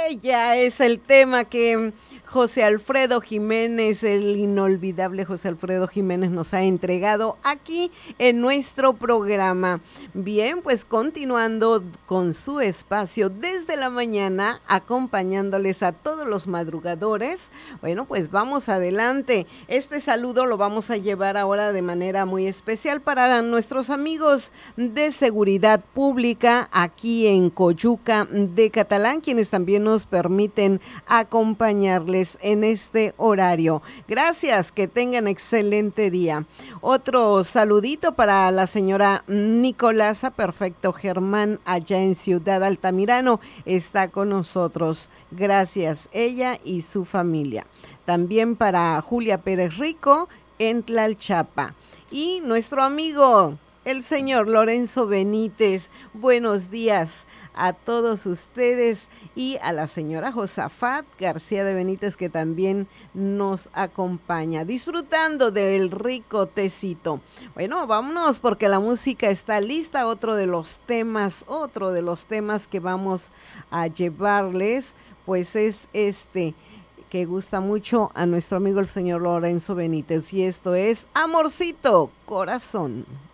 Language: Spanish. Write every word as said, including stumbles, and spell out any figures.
Ella es el tema que José Alfredo Jiménez, el inolvidable José Alfredo Jiménez, nos ha entregado aquí en nuestro programa. Bien, pues continuando con su espacio desde la mañana, acompañándoles a todos los madrugadores. Bueno, pues vamos adelante. Este saludo lo vamos a llevar ahora de manera muy especial para nuestros amigos de seguridad pública aquí en Coyuca de Catalán, quienes también nos permiten acompañarles en este horario. Gracias, que tengan excelente día. Otro saludito para la señora Nicolasa Perfecto Germán, allá en Ciudad Altamirano, está con nosotros. Gracias, ella y su familia. También para Julia Pérez Rico en Tlalchapa. Y nuestro amigo, el señor Lorenzo Benítez. Buenos días a todos ustedes y a la señora Josafat García de Benítez, que también nos acompaña, disfrutando del rico tecito. Bueno, vámonos porque la música está lista. Otro de los temas, otro de los temas que vamos a llevarles, pues es este, que gusta mucho a nuestro amigo el señor Lorenzo Benítez, y esto es Amorcito Corazón.